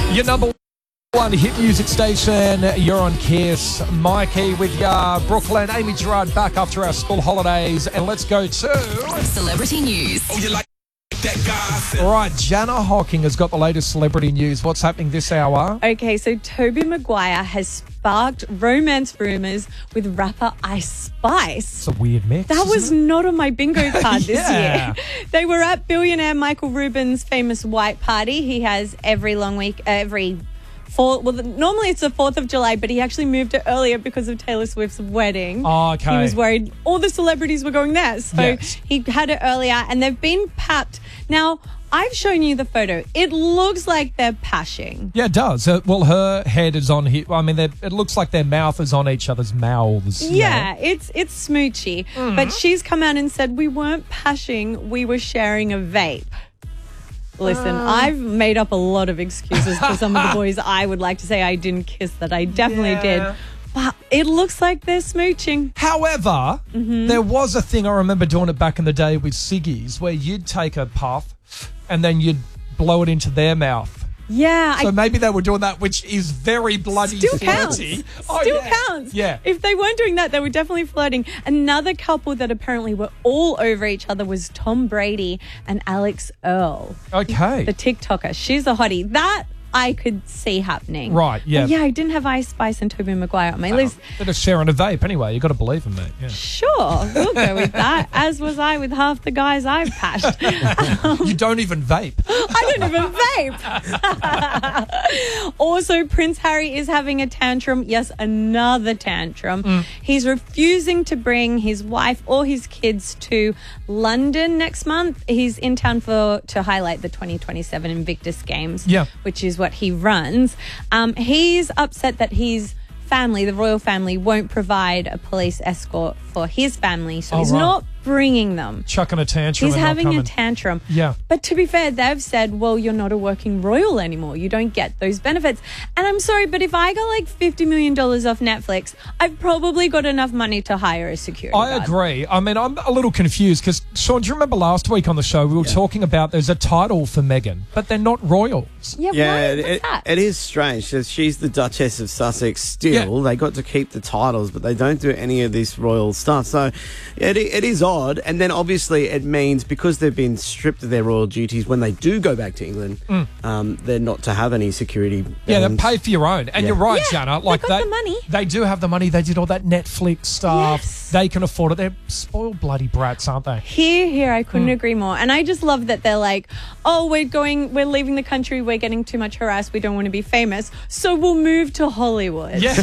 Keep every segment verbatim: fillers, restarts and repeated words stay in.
Your number one hit music station. You're on Kiss. Mikey with ya. Brooklyn. Amy Gerard back after our school holidays. And let's go to... Celebrity news. Oh, you like that guy? All right, Jana Hocking has got the latest celebrity news. What's happening this hour? Okay, so Tobey Maguire has sparked romance rumours with rapper Ice Spice. It's a weird mix. That was isn't it? not on my bingo card this Yeah. year. They were at billionaire Michael Rubin's famous white party. He has every long week, every four. Well, normally it's the fourth of July, but he actually moved it earlier because of Taylor Swift's wedding. Oh, okay. He was worried all the celebrities were going there, so Yes. he had it earlier, and they've been papped. Now, I've shown you the photo. It looks like they're pashing. Yeah, it does. Uh, well, her head is on here. I mean, they're- it looks like their mouth is on each other's mouths. you Yeah, know? it's it's smoochy. Mm-hmm. But she's come out and said, we weren't pashing, we were sharing a vape. Listen, Uh. I've made up a lot of excuses for some of the boys I would like to say I didn't kiss that I definitely Yeah. did. But it looks like they're smooching. However, Mm-hmm. there was a thing, I remember doing it back in the day with ciggies, where you'd take a puff and then you'd blow it into their mouth. Yeah, So I maybe they were doing that, which is very bloody still counts. flirty. Still Oh, yeah. counts. Yeah. If they weren't doing that, they were definitely flirting. Another couple that apparently were all over each other was Tom Brady and Alex Earl, Okay. the TikToker. She's a hottie. That I could see happening. Right, yeah. But yeah, I didn't have Ice Spice and Tobey Maguire on my list. They're just sharing a vape anyway. You've got to believe them, mate. Yeah. Sure, we'll go with that. As was I with half the guys I've pashed. You don't even vape. I don't even vape. Also, Prince Harry is having a tantrum. Yes, another tantrum. Mm. He's refusing to bring his wife or his kids to London next month. He's in town for to highlight the twenty twenty-seven Invictus Games, Yeah. which is what he runs. Um, he's upset that his family, the royal family, won't provide a police escort for his family, so Oh, he's right. not bringing them. Chucking a tantrum He's and not having a coming. tantrum. Yeah. But to be fair, they've said, well, you're not a working royal anymore. You don't get those benefits. And I'm sorry, but if I got like fifty million dollars off Netflix, I've probably got enough money to hire a security I guard. agree. I mean, I'm a little confused because, Sean, do you remember last week on the show we were talking about there's a title for Meghan, but they're not royals. Yeah, Yeah, why? it, What's it, that? it is strange. So she's the Duchess of Sussex still. Yeah. They got to keep the titles, but they don't do any of this royal stuff. So it, it is odd. And then obviously it means because they've been stripped of their royal duties, when they do go back to England, um, they're not to have any security. Yeah, they bands. pay for your own. And Yeah. you're right, Yeah, Jana. they Like got the money. They do have the money. They did all that Netflix stuff. Yes. They can afford it. They're spoiled bloody brats, aren't they? Here, here, I Hmm. couldn't agree more. And I just love that they're like, oh, we're going, we're leaving the country, we're getting too much harassed, we don't want to be famous, so we'll move to Hollywood. Yeah.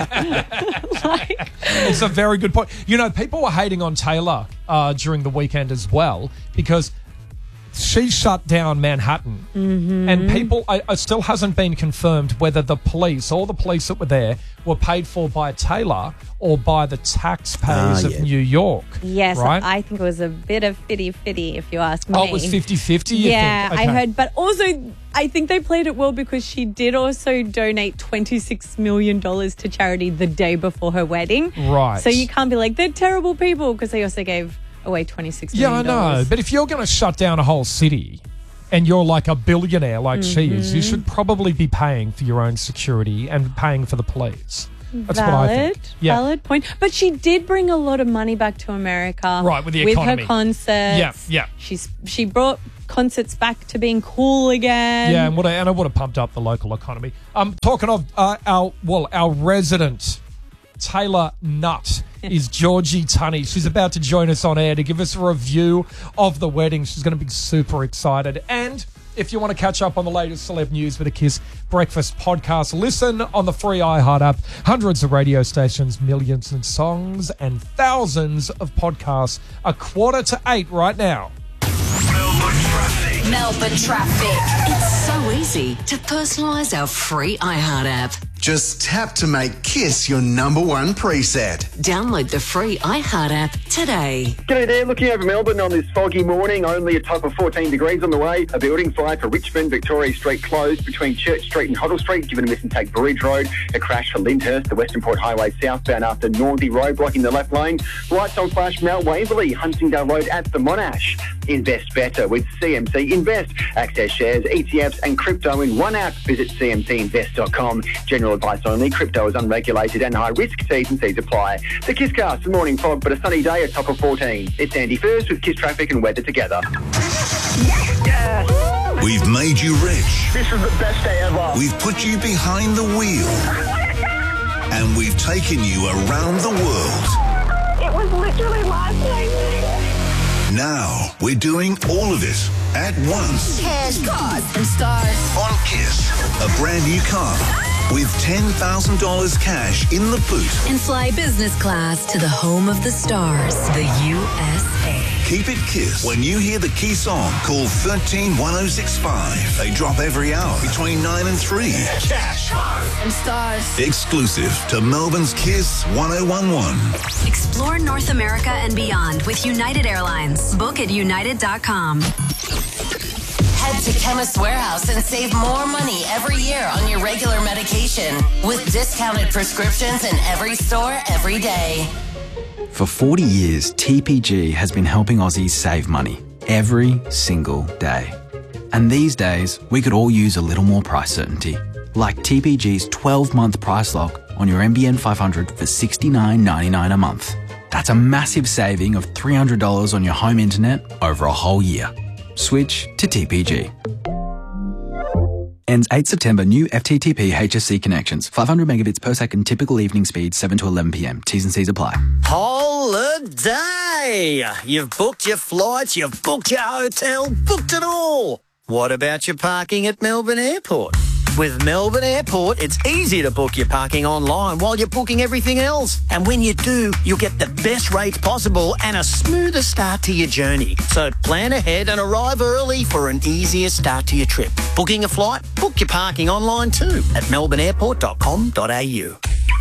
Like, It's a very good point. You know, people were hating on Taylor uh, during the weekend as well because she shut down Manhattan. Mm-hmm. And people, I- it still hasn't been confirmed whether the police, all the police that were there, were paid for by Taylor or by the taxpayers Ah, of yeah. New York. yes, right? I think it was a bit of fitty-fitty, if you ask me. Oh, it was fifty-fifty, you Yeah, think? I Okay. heard. But also, I think they played it well because she did also donate twenty-six million dollars to charity the day before her wedding. Right. So you can't be like, they're terrible people, because they also gave away twenty-six Yeah, million I dollars. know. But if you're going to shut down a whole city and you're like a billionaire like she is, Mm-hmm. you should probably be paying for your own security and paying for the police. That's valid, what I think. Yeah. valid point. But she did bring a lot of money back to America. Right, with the with economy. her concerts. Yeah, yeah. She's she brought concerts back to being cool again. Yeah, and, would have, and it would have pumped up the local economy. Um, talking of uh, our, well, our resident Taylor Nut is Georgie Tunney. She's about to join us on air to give us a review of the wedding. She's going to be super excited. And if you want to catch up on the latest celeb news with a Kiss Breakfast podcast, listen on the free iHeart app. Hundreds of radio stations, millions of songs, and thousands of podcasts. A quarter to eight right now. Melbourne traffic. Melbourne traffic. It's so easy to personalise our free iHeart app. Just tap to make KISS your number one preset. Download the free iHeart app today. G'day there, looking over Melbourne on this foggy morning, only a top of fourteen degrees on the way. A building fire for Richmond, Victoria Street closed between Church Street and Hoddle Street, given a miss and take Burridge Road. A crash for Lyndhurst, the Western Port Highway southbound after Northey Road, blocking the left lane. Lights on flash Mount Waverley, Huntingdale Road at the Monash. Invest better with C M C Invest. Access shares, E T Fs and crypto in one app. Visit c m c invest dot com. General advice only. Crypto is unregulated and high risk. T's and C's apply. The KISScast, the morning fog, but a sunny day, a top of fourteen. It's Andy first with KISS traffic and weather together. We've made you rich. This is the best day ever. We've put you behind the wheel. And we've taken you around the world. It was literally life changing. Now we're doing all of it at once. Cash, cars, and stars. On KISS, a brand new car with ten thousand dollars cash in the boot. And fly business class to the home of the stars, the U S A. Keep it KISS. When you hear the key song, call one three one oh six five. They drop every hour between nine and three. Cash, cars, and stars. Exclusive to Melbourne's KISS one oh one one. Explore North America and beyond with United Airlines. Book at united dot com. Head to Chemist Warehouse and save more money every year on your regular medication with discounted prescriptions in every store every day. For forty years, T P G has been helping Aussies save money every single day. And these days, we could all use a little more price certainty, like T P G's twelve-month price lock on your M B N five hundred for sixty-nine ninety-nine a month. That's a massive saving of three hundred dollars on your home internet over a whole year. Switch to T P G. Ends eighth September. New F T T P H S C connections. five hundred megabits per second. Typical evening speed. seven to eleven p m. T's and C's apply. Holiday! You've booked your flights, you've booked your hotel, booked it all. What about your parking at Melbourne Airport? With Melbourne Airport, it's easy to book your parking online while you're booking everything else. And when you do, you'll get the best rates possible and a smoother start to your journey. So plan ahead and arrive early for an easier start to your trip. Booking a flight? Book your parking online too at melbourne airport dot com dot a u.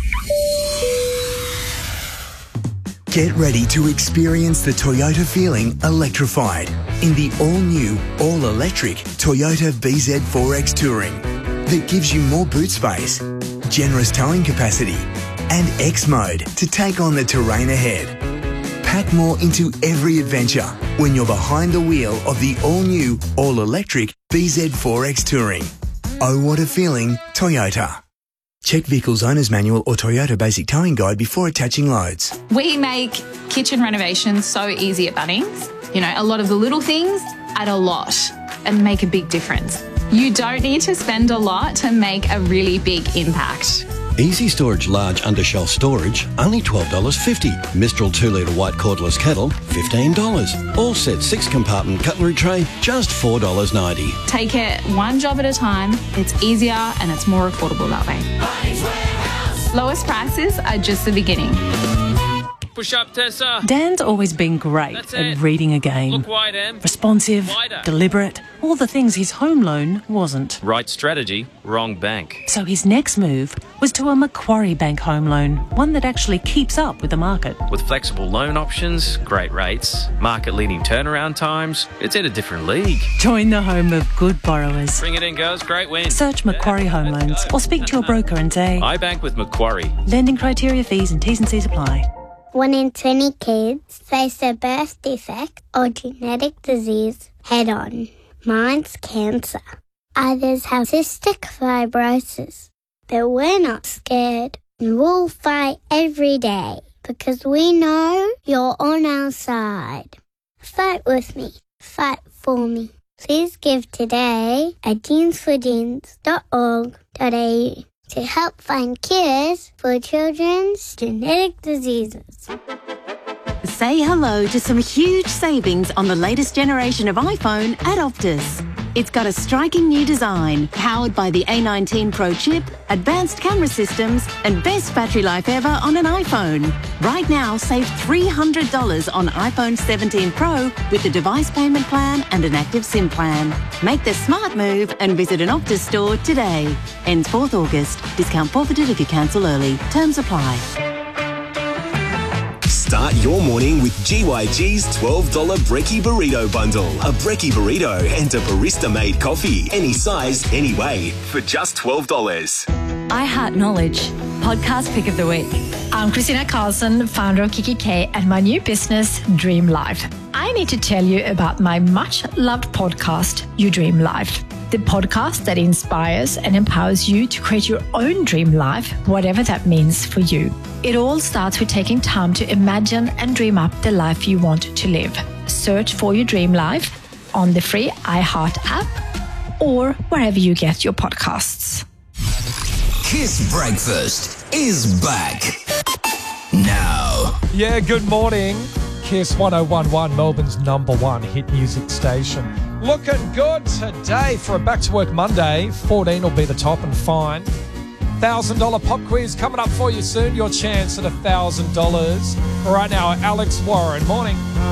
Get ready to experience the Toyota feeling electrified in the all-new, all-electric Toyota B Z four X Touring that gives you more boot space, generous towing capacity, and X mode to take on the terrain ahead. Pack more into every adventure when you're behind the wheel of the all-new, all-electric B Z four X Touring. Oh, what a feeling, Toyota. Check Vehicle's Owner's Manual or Toyota Basic Towing Guide before attaching loads. We make kitchen renovations so easy at Bunnings. You know, a lot of the little things add a lot and make a big difference. You don't need to spend a lot to make a really big impact. Easy Storage Large Undershelf Storage, only twelve dollars fifty. Mistral two litre white cordless kettle, fifteen dollars. All set six compartment cutlery tray, just four dollars ninety. Take it one job at a time. It's easier and it's more affordable that way. Lowest prices are just the beginning. Push up, Tessa. Dan's always been great That's at it. reading a game. Look wide, Em. Responsive, Wider. deliberate, all the things his home loan wasn't. Right strategy, wrong bank. So his next move was to a Macquarie Bank home loan, one that actually keeps up with the market. With flexible loan options, great rates, market-leading turnaround times, it's in a different league. Join the home of good borrowers. Bring it in, girls. Great win. Search Macquarie Home Loans or speak to your broker and say, I bank with Macquarie. Lending criteria, fees and T's and C's apply. One in twenty kids face a birth defect or genetic disease head-on. Mine's cancer. Others have cystic fibrosis. But we're not scared. And we'll fight every day because we know you're on our side. Fight with me. Fight for me. Please give today at jeans for jeans dot org dot a u. to help find cures for children's genetic diseases. Say hello to some huge savings on the latest generation of iPhone at Optus. It's got a striking new design, powered by the A nineteen Pro chip, advanced camera systems, and best battery life ever on an iPhone. Right now, save three hundred dollars on iPhone seventeen Pro with the device payment plan and an active SIM plan. Make the smart move and visit an Optus store today. Ends fourth August. Discount forfeited if you cancel early. Terms apply. Start your morning with G Y G's twelve dollars Brekkie Burrito Bundle. A Brekkie Burrito and a barista-made coffee. Any size, any way, for just twelve dollars. I Heart Knowledge, podcast pick of the week. I'm Christina Carlson, founder of Kiki K, and my new business, Dream Life. I need to tell you about my much-loved podcast, You Dream Life. The podcast that inspires and empowers you to create your own dream life, whatever that means for you. It all starts with taking time to imagine and dream up the life you want to live. Search for Your Dream Life on the free iHeart app or wherever you get your podcasts. Kiss Breakfast is back now. Yeah, good morning. Kiss one oh one point one, Melbourne's number one hit music station. Looking good today for a back-to-work Monday. fourteen will be the top and fine. one thousand dollars pop quiz coming up for you soon. Your chance at one thousand dollars. Right now, Alex Warren. Morning.